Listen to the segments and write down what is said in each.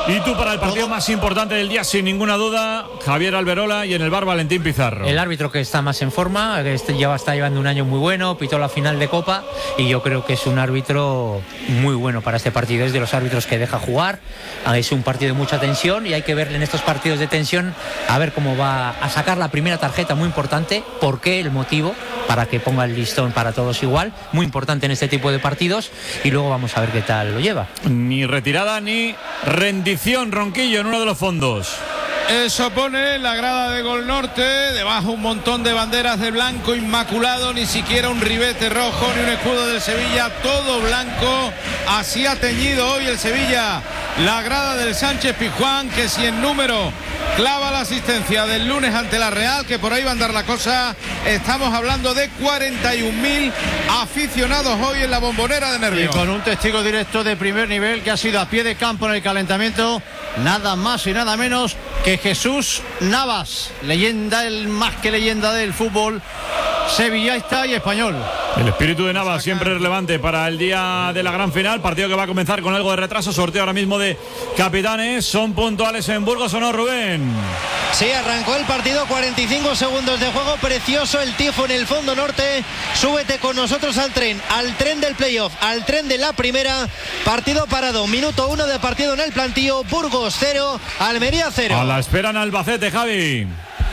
Y tú para el partido más importante del día, sin ninguna duda, Javier Alberola, y en el bar Valentín Pizarro. El árbitro que está más en forma, que ya está llevando un año muy bueno, pitó la final de Copa y yo creo que es un árbitro muy bueno para este partido. Es de los árbitros que deja jugar, es un partido de mucha tensión y hay que verle en estos partidos de tensión a ver cómo va a sacar la primera tarjeta, muy importante. ¿Por qué? El motivo, para que ponga el listón para todos igual, muy importante en este tipo de partidos, y luego vamos a ver qué tal lo lleva. Ni retirada ni rendición, Ronquillo, en uno de los fondos. Eso pone la grada de Gol Norte, debajo un montón de banderas de blanco inmaculado, ni siquiera un ribete rojo ni un escudo del Sevilla, todo blanco. Así ha teñido hoy el Sevilla la grada del Sánchez Pizjuán, que si en número clava la asistencia del lunes ante la Real, que por ahí va a andar la cosa. Estamos hablando de 41.000 aficionados hoy en la Bombonera de Nervión. Y con un testigo directo de primer nivel que ha sido a pie de campo en el calentamiento, nada más y nada menos que Jesús Navas, leyenda, el más que leyenda del fútbol sevillista y español. El espíritu de Navas siempre relevante para el día de la gran final, partido que va a comenzar con algo de retraso, sorteo ahora mismo de capitanes. ¿Son puntuales en Burgos o no, Rubén? Sí, arrancó el partido, 45 segundos de juego, precioso el tifo en el fondo norte. Súbete con nosotros al tren del playoff, al tren de la primera. Partido parado, minuto 1 de partido en el plantío. Burgos 0, Almería 0. A la espera en Albacete, Javi.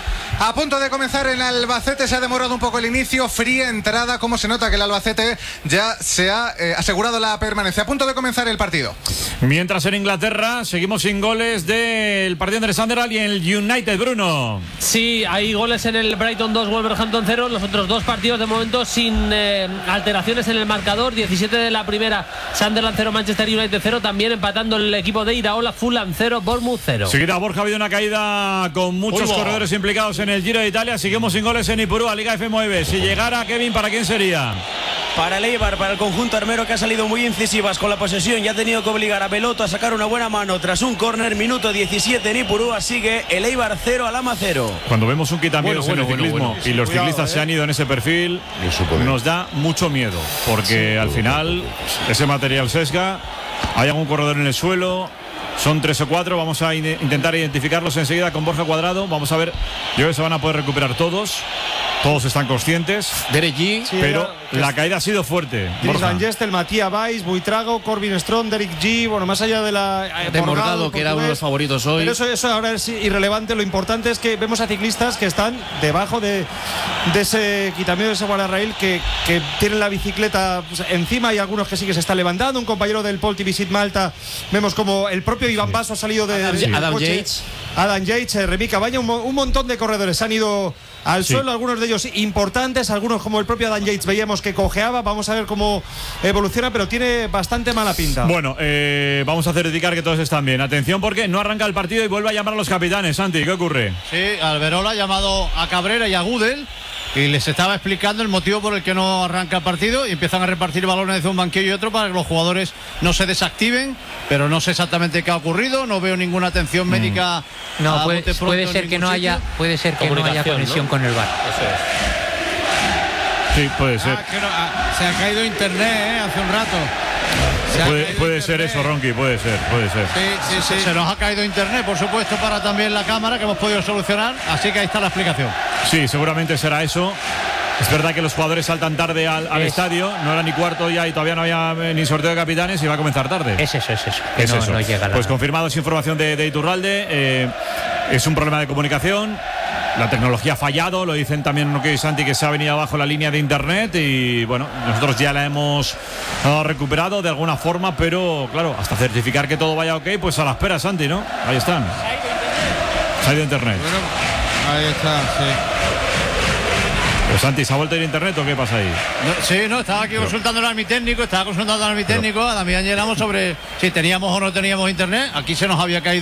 A punto de comenzar en Albacete, se ha demorado un poco el inicio, fría entrada, como se nota que el Albacete ya se ha asegurado la permanencia. A punto de comenzar el partido. Mientras en Inglaterra seguimos sin goles del partido entre Sunderland y el United, Bruno. Sí, hay goles en el Brighton 2, Wolverhampton 0, los otros dos partidos de momento sin alteraciones en el marcador. 17 de la primera, Sunderland 0, Manchester United 0, también empatando el equipo de Iraola, Fulham 0, Bournemouth 0. Seguida, Borja, ha habido una caída con muchos corredores implicados en el Giro de Italia. Seguimos sin goles en Ipurúa, Liga F9. Si llegara Kevin, ¿para quién sería? Para el Eibar, para el conjunto armero, que ha salido muy incisivas con la posesión y ha tenido que obligar a Beloto a sacar una buena mano tras un córner. Minuto 17 en Ipurúa, sigue el Eibar 0, Alhama 0. Cuando vemos un quitamientos en el ciclismo y los ciclistas se han ido en ese perfil, nos da mucho miedo, porque al final ese material sesga, hay algún corredor en el suelo. Son 3 o 4, vamos a intentar identificarlos enseguida con Borja Cuadrado. Vamos a ver, yo creo que se van a poder recuperar todos. Todos están conscientes, pero la caída ha sido fuerte. Chris Van Gestel, Matías Valls, Buitrago, Corbin Strong, Derek G. Bueno, más allá de la de Morgado, que era uno de los favoritos hoy. Pero eso ahora es irrelevante. Lo importante es que vemos a ciclistas que están debajo de ese quitamiento, de ese guardarraíl, que tienen la bicicleta encima, y algunos que sí que se están levantando. Un compañero del Pol Visit Malta, vemos como el propio Iván Basso ha salido de Adam coche. Yates. Adam Yates, Remy Cabaña, un montón de corredores han ido al suelo, algunos de ellos importantes, algunos como el propio Adam Yates veíamos que cojeaba. Vamos a ver cómo evoluciona, pero tiene bastante mala pinta. Bueno, vamos a certificar que todos están bien. Atención, porque no arranca el partido y vuelve a llamar a los capitanes. Santi, ¿qué ocurre? Sí, Alberola ha llamado a Cabrera y a Gudel y les estaba explicando el motivo por el que no arranca el partido, y empiezan a repartir balones de un banquillo y otro para que los jugadores no se desactiven, pero no sé exactamente qué ha ocurrido, no veo ninguna atención médica. No, puede ser que no haya conexión con el VAR. Sí, puede ser. Se ha caído internet hace un rato. Puede ser eso, Ronqui, puede ser. Sí. Se nos ha caído internet, por supuesto, para también la cámara, que hemos podido solucionar, así que ahí está la explicación. Sí, seguramente será eso. Es verdad que los jugadores saltan tarde al estadio, no era ni cuarto ya y todavía no había ni sorteo de capitanes y va a comenzar tarde. Es eso. No llega pues confirmado, es información de Iturralde. Es un problema de comunicación. La tecnología ha fallado, lo dicen también Roque y Santi, que se ha venido abajo la línea de internet, y bueno, nosotros ya la hemos recuperado de alguna forma, pero claro, hasta certificar que todo vaya ok, pues a la espera, Santi, ¿no? Ahí están. Se ha ido internet. Bueno, ahí está, sí. Pues Santi, ¿se ha vuelto el internet o qué pasa ahí? No, estaba aquí consultando a mi técnico, a Damián Llenamos sobre si teníamos o no teníamos internet. Aquí se nos había caído